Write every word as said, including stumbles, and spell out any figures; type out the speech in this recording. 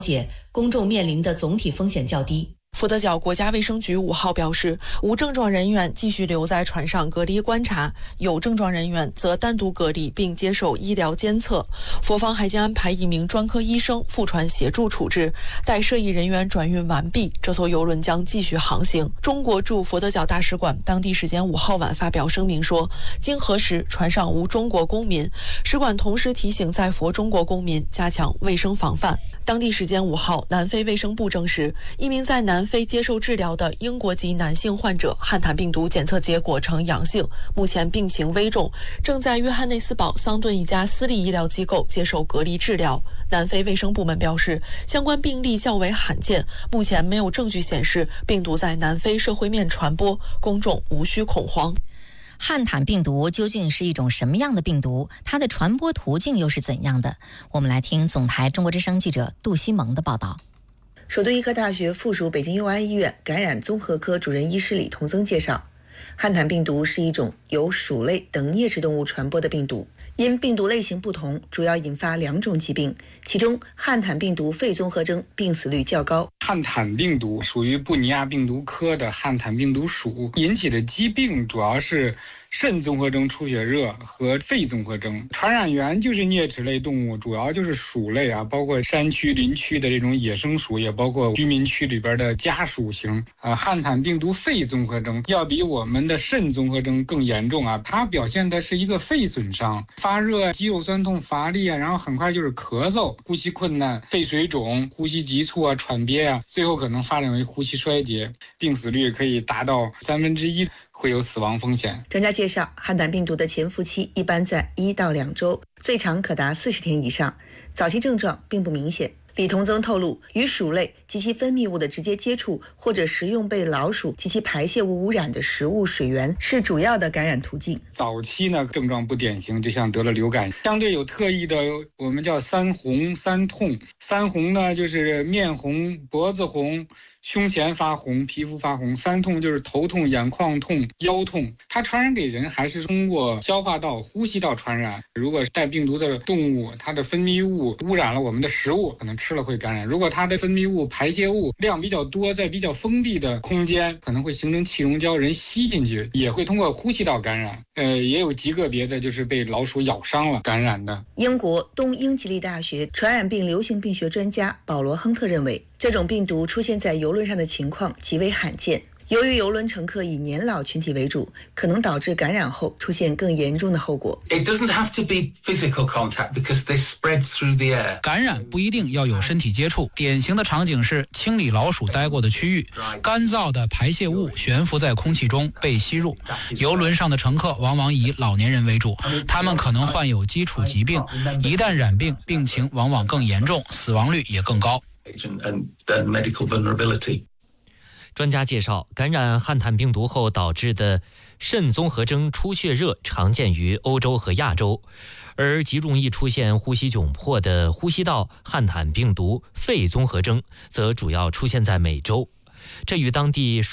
解，公众面临的总体风险较低。 福德角国家卫生局五号表示，无症状人员继续留在船上隔离观察，有症状人员则单独隔离并接受医疗监测。佛方还将安排一名专科医生赴船协助处置。待涉疫人员转运完毕，这艘邮轮将继续航行。中国驻佛德角大使馆当地时间五号晚发表声明说，经核实，船上无中国公民。使馆同时提醒在佛中国公民加强卫生防范。当地时间五号，南非卫生部证实，一名在南非接受治疗的英国籍男性患者汉坦病毒检测结果呈阳性，目前病情危重，正在约翰内斯堡桑顿一家私立医疗机构接受隔离治疗。南非卫生部门表示，相关病例较为罕见，目前没有证据显示病毒在南非社会面传播，公众无需恐慌。 汉坦病毒究竟是一种什么样的病毒？它的传播途径又是怎样的？我们来听总台中国之声记者杜西蒙的报道。 首都医科大学附属北京佑安医院感染综合科主任医师李同增介绍，汉坦病毒是一种由鼠类等啮齿动物传播的病毒，因病毒类型不同，主要引发两种疾病，其中汉坦病毒肺综合征病死率较高。 汉坦病毒属于布尼亚病毒科的汉坦病毒属，引起的疾病主要是肾综合征出血热和肺综合征，传染源就是啮齿类动物，主要就是鼠类啊，包括山区林区的这种野生鼠，也包括居民区里边的家属型啊。汉坦病毒肺综合征要比我们的肾综合征更严重啊，它表现的是一个肺损伤，发热、肌肉酸痛、乏力啊，然后很快就是咳嗽、呼吸困难、肺水肿、呼吸急促啊、喘憋啊，最后可能发展为呼吸衰竭，病死率可以达到三分之一。会有死亡风险。 专家介绍，汉坦病毒的潜伏期一般在一到两周，最长可达四十天以上，早期症状并不明显。李同增透露，与鼠类及其分泌物的直接接触，或者食用被老鼠及其排泄物污染的食物水源是主要的感染途径。 早期呢，症状不典型，就像得了流感，相对有特异的，我们叫三红三痛。三红呢，就是面红、脖子红、胸前发红、皮肤发红；三痛就是头痛、眼眶痛、腰痛。它传染给人还是通过消化道、呼吸道传染。如果是带病毒的动物，它的分泌物污染了我们的食物，可能吃了会感染。如果它的分泌物、排泄物量比较多，在比较封闭的空间，可能会形成气溶胶，人吸进去，也会通过呼吸道感染。呃，也有极个别的就是被老鼠咬伤了感染的。 英国东英吉利大学传染病流行病学专家保罗·亨特认为，这种病毒出现在邮轮上的情况极为罕见。由于邮轮乘客以年老群体为主，可能导致感染后出现更严重的后果。 It doesn't have to be physical contact because they spread through the air. 感染不一定要有身体接触，典型的场景是清理老鼠待过的区域，干燥的排泄物悬浮在空气中被吸入。邮轮上的乘客往往以老年人为主，他们可能患有基础疾病，一旦染病，病情往往更严重，死亡率也更高。 专家介绍，感染汉坦病毒后导致的肾综合征出血热常见于欧洲和亚洲，而极容易出现呼吸窘迫的呼吸道汉坦病毒肺综合征则主要出现在美洲，这与当地